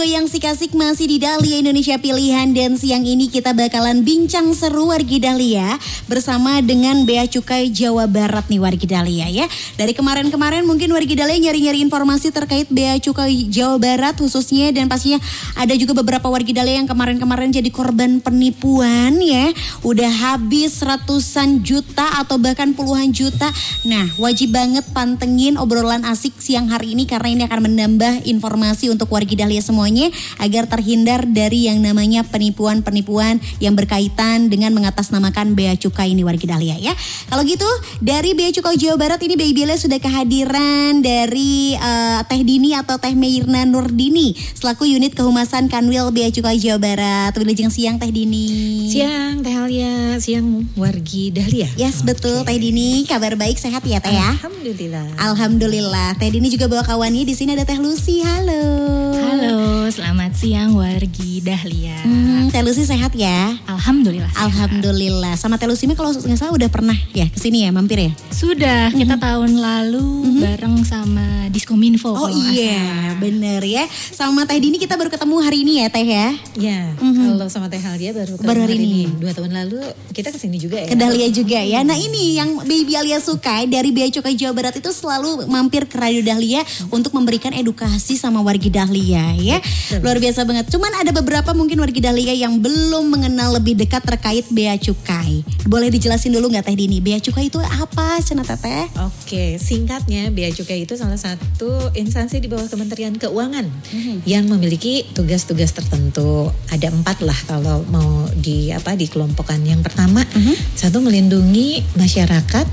Yang Asik masih di Dahlia Indonesia Pilihan, dan siang ini kita bakalan bincang seru wargi Dahlia bersama dengan Bea Cukai Jawa Barat nih wargi Dahlia ya. Dari kemarin-kemarin mungkin wargi Dahlia nyari-nyari informasi terkait Bea Cukai Jawa Barat khususnya, dan pastinya ada juga beberapa wargi Dahlia yang kemarin-kemarin jadi korban penipuan ya. Udah habis ratusan juta atau bahkan puluhan juta. Nah, wajib banget pantengin obrolan asik siang hari ini karena ini akan menambah informasi untuk wargi Dahlia semuanya agar terhindar dari yang namanya penipuan-penipuan yang berkaitan dengan mengatasnamakan Bea Cukai ini wargi Dahlia ya. Kalau gitu dari Bea Cukai Jawa Barat ini Baby Bella sudah kehadiran dari Teh Dini atau Teh Mirna Nurdini selaku unit kehumasan Kanwil Bea Cukai Jawa Barat. Wilujeng siang Teh Dini. Siang Teh Alia, siang wargi Dahlia. Yes betul Teh Dini, kabar baik sehat ya Teh ya? Alhamdulillah. Alhamdulillah. Teh Dini juga bawa kawannya di sini ada Teh Lucy. Halo. Halo, selamat siang wargi Dahlia. Teh Lucy sehat ya? Alhamdulillah sehat. Alhamdulillah. Sama Teh Lucy kalau nggak salah udah pernah ya kesini ya, mampir ya? Sudah, kita tahun lalu bareng sama Diskominfo. Oh iya, bener ya. Sama Teh Dini kita baru ketemu hari ini ya Teh ya? Ya, kalau sama Teh Alia baru hari ini. 2 tahun lalu kita kesini juga ya. Ke Dahlia juga ya. Nah ini yang Baby Alia suka dari Bea Cukai Jawa Barat itu selalu mampir ke Radio Dahlia untuk memberikan edukasi sama wargi Dahlia ya. Luar biasa banget. Cuman ada beberapa mungkin wargi Dahlia yang belum mengenal lebih dekat terkait Bea Cukai. Boleh dijelasin dulu nggak Teh Dini? Bea Cukai itu apa Cenah Teteh? Oke, singkatnya Bea Cukai itu salah satu instansi di bawah Kementerian Keuangan yang memiliki tugas-tugas tertentu. Ada 4 lah kalau mau dikelompokkan. Yang pertama, satu melindungi masyarakat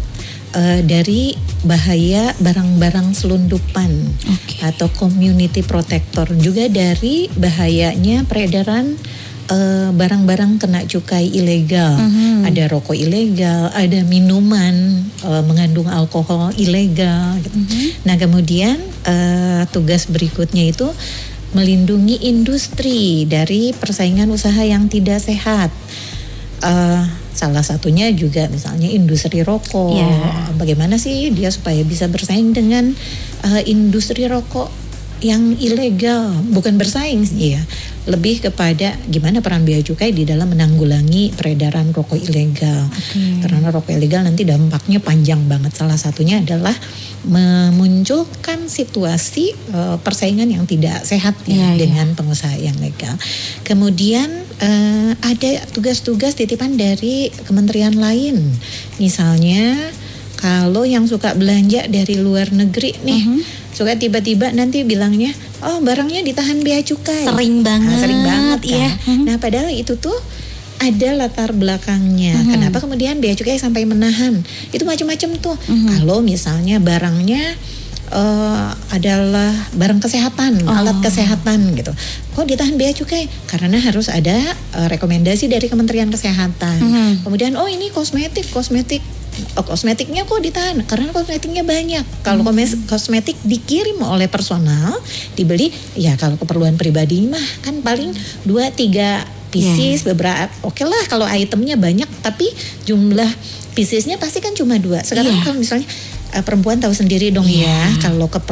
dari bahaya barang-barang selundupan atau community protector, juga dari bahayanya peredaran barang-barang kena cukai ilegal. Ada rokok ilegal, ada minuman mengandung alkohol ilegal gitu. Nah kemudian tugas berikutnya itu melindungi industri dari persaingan usaha yang tidak sehat. Salah satunya juga misalnya industri rokok. Bagaimana sih dia supaya bisa bersaing dengan industri rokok yang ilegal? Bukan bersaing sih ya, lebih kepada gimana peran Bea Cukai di dalam menanggulangi peredaran rokok ilegal. Karena rokok ilegal nanti dampaknya panjang banget. Salah satunya adalah memunculkan situasi persaingan yang tidak sehat dengan pengusaha yang legal. Kemudian ada tugas-tugas titipan dari kementerian lain. Misalnya kalau yang suka belanja dari luar negeri nih, suka tiba-tiba nanti bilangnya, oh barangnya ditahan Bea Cukai. Sering banget kan. ya. Nah padahal itu tuh ada latar belakangnya. Kenapa kemudian Bea Cukai sampai menahan? Itu macam-macam tuh. Kalau misalnya barangnya adalah barang kesehatan, alat kesehatan gitu. Kok ditahan Bea Cukai? Karena harus ada rekomendasi dari Kementerian Kesehatan. Kemudian ini kosmetiknya kok ditahan? Karena kosmetiknya banyak. Kalau kosmetik dikirim oleh personal, dibeli ya kalau keperluan pribadi mah kan paling 2-3 pieces beberapa. Oke lah kalau itemnya banyak tapi jumlah piecesnya pasti kan cuma 2. Sekarang kalau misalnya perempuan tahu sendiri dong ya, kalau